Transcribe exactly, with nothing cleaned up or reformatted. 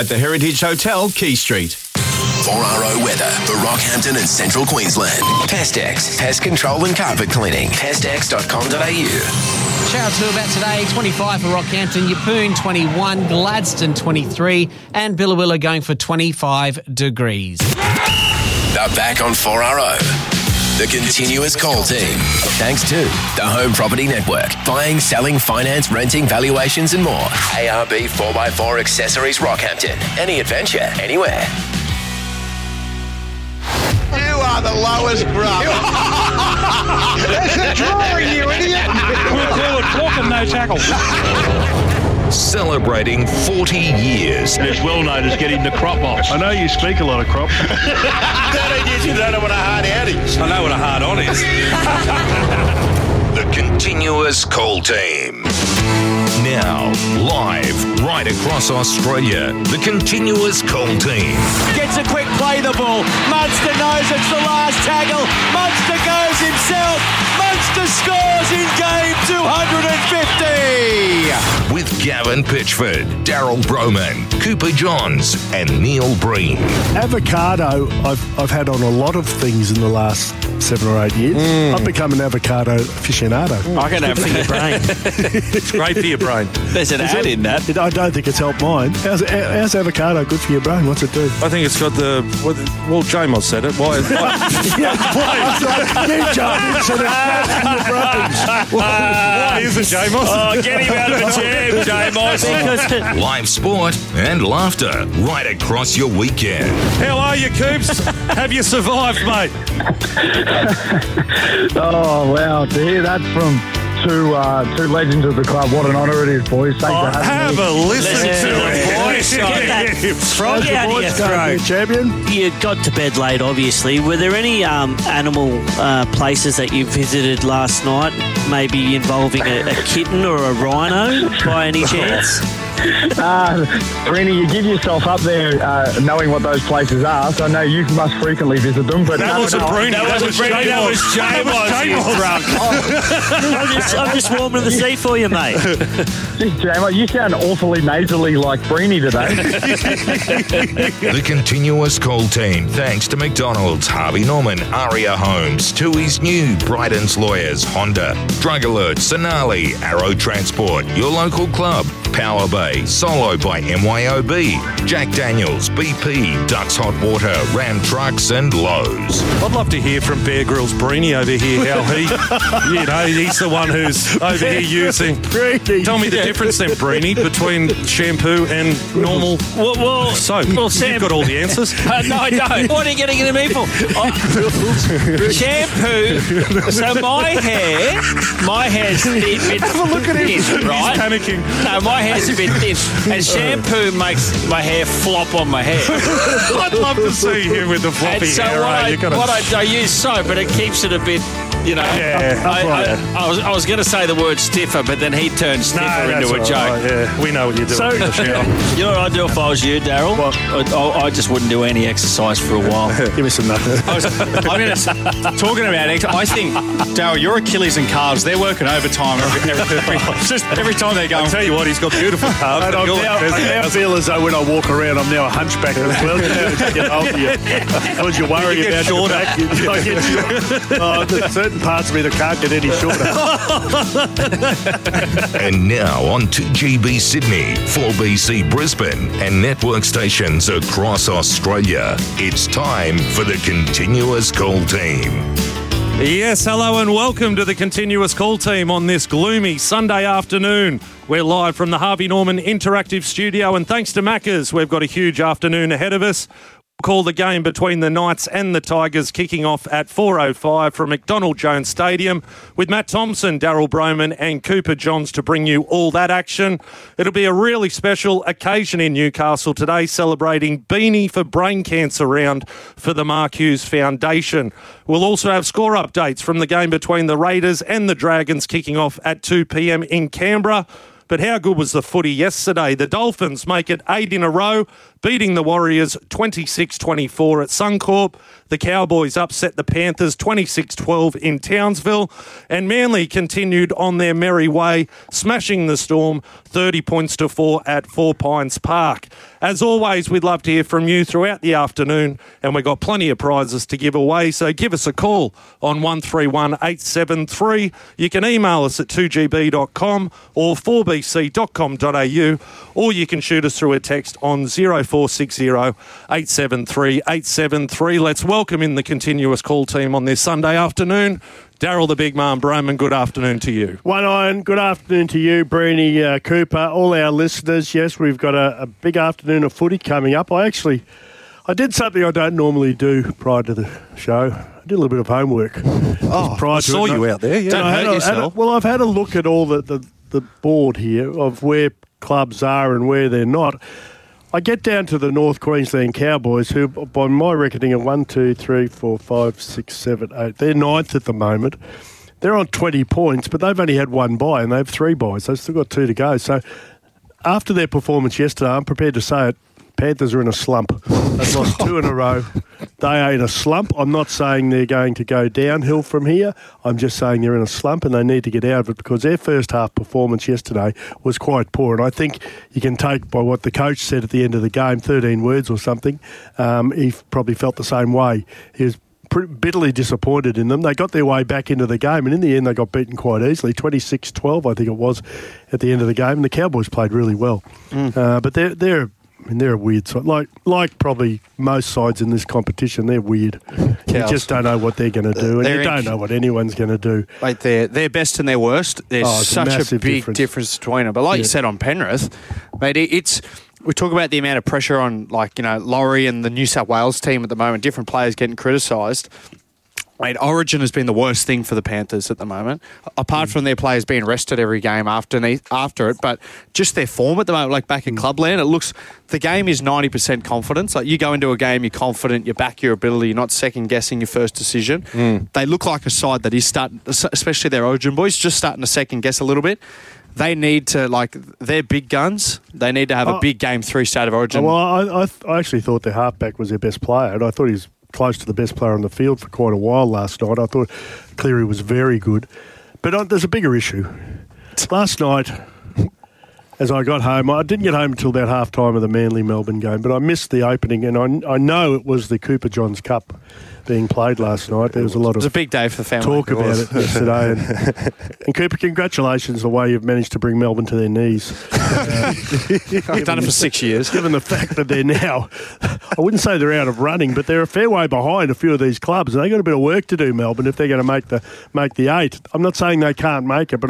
at the Heritage Hotel, Key Street. four R O weather for Rockhampton and Central Queensland. Pestex, pest control and carpet cleaning. pestex dot com dot a u. Shout out to about today, twenty-five for Rockhampton, Yeppoon twenty-one, Gladstone twenty-three, and Billawilla going for twenty-five degrees. They're back on four R O. The continuous call team. Thanks to the Home Property Network. Buying, selling, finance, renting, valuations and more. A R B four by four Accessories Rockhampton. Any adventure, anywhere. You are the lowest grub. That's a drawing, you idiot. We'll call it talking, no tackle. Celebrating forty years. It's well known as getting the crop off. I know you speak a lot of crop. thirteen years you don't know what a hard out is. I know what a hard on is. The continuous call team. Now, live right across Australia, the continuous call team. Gets a quick play the ball. Munster knows it's the last tackle. Munster goes himself. Munster scores in game two hundred fifty. With Gavin Pitchford, Daryl Broman, Cooper Johns and Neil Breen. Avocado, I've, I've had on a lot of things in the last seven or eight years. Mm. I've become an avocado aficionado. Mm. I can have for your brain. It's great for your brain. There's an Is ad it? in that. It, I don't think it's helped mine. How's, how's avocado good for your brain? What's it do? I think it's got the... Well, J-Moss said it. Why? yeah, why? You, John, said it's bad for your brains. Why is it J-Moss? Oh, get him out of a jam, J-Moss. Live sport and laughter right across your weekend. How are you, Coops? Have you survived, mate? Oh, wow. To hear that from two uh, two legends of the club, what an honour it is, boys. Thanks Oh, for having have me. a listen Listen to to it. it, boys. Get that frog out of your throat. Champion? You got to bed late, obviously. Were there any um, animal uh, places that you visited last night, maybe involving a, a kitten or a rhino, by any chance? Uh, Brenny, you give yourself up there uh, knowing what those places are, so I know you must frequently visit them. But That no, wasn't no, Bruni. That That wasn't was Bruni, that was J-Moss. I'm, just, I'm just warming the seat for you, mate. Geez, J-Mo, you sound awfully nasally like Brenny today. The continuous call team, thanks to McDonald's, Harvey Norman, Aria Homes, Tui's New, Bryden's Lawyers, Honda, Drug Alert, Sonali, Arrow Transport, your local club, Power Bay, Solo by M Y O B, Jack Daniels, B P, Ducks Hot Water, Ram Trucks and Lowe's. I'd love to hear from Bear Grylls Breeny over here, how he, you know, he's the one who's over here using. Breeny. Tell me the difference then, Breeny, between shampoo and normal Well, well, soap. well, Sam- You've got all the answers. Uh, no, I don't. What are you getting into me for? Oh, shampoo. So my hair, my hair's a bit, bit Have a look at him. thin, right? He's panicking. No, my hair's a bit thin, and shampoo makes my hair flop on my hair. I'd love to see you with the floppy And so hair. what, eh? I, You gotta- what I, I use soap, but it keeps it a bit, you know. Yeah, I, right. I, I was I was going to say the word stiffer, but then he turned stiffer No, into a that's joke. all right, yeah, we know what you're doing. So- in the shower. You know what I'd do if I was you, Daryl? I, I, I just wouldn't do any exercise for a while. Give me some nothing. I was, I'm gonna, talking about ex- I think, Daryl, your Achilles and calves, they're working overtime every, every, every, just every time they're going. I'll tell you what, he's got beautiful calves. And I'm You'll- now, I now feel as though when I walk around, I'm now a hunchback as well. You know, as you get older, you, because you're worrying You get about shorter. your back. You, I get shorter. Oh, there's certain parts of me that can't get any shorter. And now on two G B Sydney, four B C Brisbane and network stations across Australia, it's time for the continuous call team. Yes, hello and welcome to the continuous call team on this gloomy Sunday afternoon. We're live from the Harvey Norman Interactive Studio, and thanks to Macca's, we've got a huge afternoon ahead of us. Call the game between the Knights and the Tigers kicking off at four oh five from McDonald Jones Stadium with Matt Thompson, Daryl Broman and Cooper Johns to bring you all that action. It'll be a really special occasion in Newcastle today, celebrating Beanie for Brain Cancer Round for the Mark Hughes Foundation. We'll also have score updates from the game between the Raiders and the Dragons kicking off at two p.m. in Canberra. But how good was the footy yesterday? The Dolphins make it eight in a row, beating the Warriors twenty-six twenty-four at Suncorp. The Cowboys upset the Panthers twenty-six twelve in Townsville, and Manly continued on their merry way, smashing the Storm thirty points to four at Four Pines Park. As always, we'd love to hear from you throughout the afternoon, and we've got plenty of prizes to give away, so give us a call on one three one eight seven three. You can email us at two g b dot com or four b c dot com dot a u, or you can shoot us through a text on zero four six zero eight seven three eight seven three. Let's welcome in the continuous call team on this Sunday afternoon. Daryl the Big Man Broman, good afternoon to you. One Iron, good afternoon to you, Breeny uh, Cooper, all our listeners. Yes, we've got a, a big afternoon of footy coming up. I actually, I did something I don't normally do prior to the show. I did a little bit of homework. Oh, prior I to saw it. you out there. Yeah. Don't hurt yourself. Well, I've had a look at all the, the, the board here of where clubs are and where they're not. I get down to the North Queensland Cowboys, who, by my reckoning, are one, two, three, four, five, six, seven, eight. They're ninth at the moment. They're on twenty points, but they've only had one bye, and they have three byes. They've still got two to go. So after their performance yesterday, I'm prepared to say it, Panthers are in a slump. They've lost two in a row. They are in a slump. I'm not saying they're going to go downhill from here. I'm just saying they're in a slump and they need to get out of it because their first half performance yesterday was quite poor. And I think you can take by what the coach said at the end of the game, thirteen words or something, um, he probably felt the same way. He was bitterly disappointed in them. They got their way back into the game, and in the end they got beaten quite easily, twenty-six twelve I think it was at the end of the game, and the Cowboys played really well. Mm. Uh, but they're, they're I mean, they're a weird side. Like, like probably most sides in this competition, they're weird. Cows. You just don't know what they're going to do, and they're you don't know what anyone's going to do. Like they're, they're best and their worst. There's oh, such a, a big difference. difference between them. But like yeah. you said on Penrith, mate, it's... We talk about the amount of pressure on, like, you know, Laurie and the New South Wales team at the moment, different players getting criticised. Mate, Origin has been the worst thing for the Panthers at the moment, apart mm. from their players being rested every game after after it. But just their form at the moment, like back in Clubland, it looks the game is ninety percent confidence. Like you go into a game, you're confident, you back your ability, you're not second guessing your first decision. Mm. They look like a side that is starting, especially their Origin boys, just starting to second guess a little bit. They need to, like, they're big guns. They need to have oh, a big game three state of Origin. Well, I, I, I actually thought their halfback was their best player, and I thought he was close to the best player on the field for quite a while last night. I thought Cleary was very good. But uh, there's a bigger issue. Last night, as I got home, I didn't get home until about half-time of the Manly-Melbourne game, but I missed the opening, and I, I know it was the Cooper Johns Cup being played last night. There was a lot of it was a big day for the family. Talk about it yesterday. And, and Cooper, congratulations the way you've managed to bring Melbourne to their knees. Uh, You've done it for six years. Given the fact that they're now, I wouldn't say they're out of running, but they're a fair way behind a few of these clubs. And they've got a bit of work to do, Melbourne, if they're going to make the make the eight. I'm not saying they can't make it, but